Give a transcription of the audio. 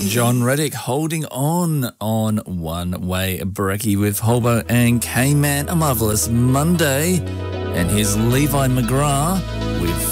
John Reddick holding on One Way Brekkie with Holbo and K-Man. A marvellous Monday. And here's Levi McGrath with